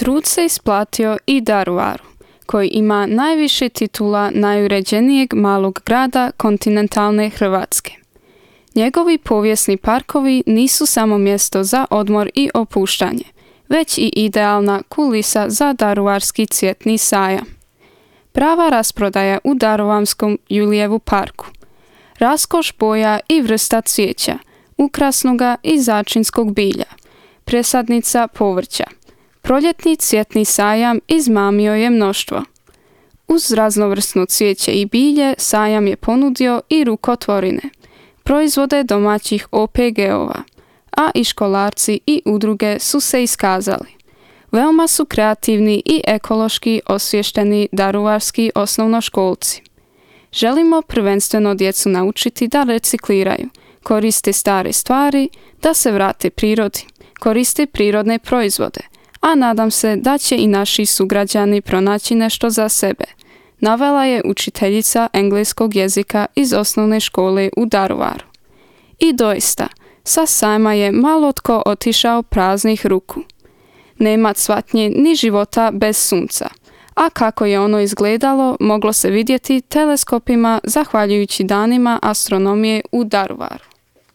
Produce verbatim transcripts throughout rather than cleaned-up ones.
Trud se isplatio i Daruvaru, koji ima najviše titula najuređenijeg malog grada kontinentalne Hrvatske. Njegovi povijesni parkovi nisu samo mjesto za odmor i opuštanje, već i idealna kulisa za Daruvarski cvjetni sajam. Prava rasprodaja u Daruvarskom Julijevu parku. Raskoš boja i vrsta cvijeća, ukrasnoga i začinskog bilja, presadnica povrća. Proljetni cvjetni sajam izmamio je mnoštvo. Uz raznovrsno cvijeće i bilje sajam je ponudio i rukotvorine, proizvode domaćih O P G-ova, a i školarci i udruge su se iskazali. Veoma su kreativni i ekološki osviješteni daruvarski osnovnoškolci. Želimo prvenstveno djecu naučiti da recikliraju, koriste stare stvari, da se vrate prirodi, koriste prirodne proizvode, a nadam se da će i naši sugrađani pronaći nešto za sebe, navela je učiteljica engleskog jezika iz osnovne škole u Daruvaru. I doista, sa sajma je malo tko otišao praznih ruku. Nema cvatnje ni života bez sunca, a kako je ono izgledalo moglo se vidjeti teleskopima zahvaljujući danima astronomije u Daruvaru.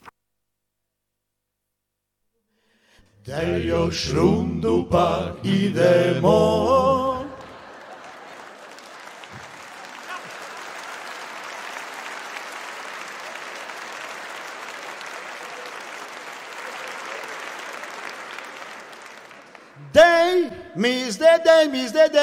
Da još rundu pa idemo. Dej, mis de dej, mis de dej.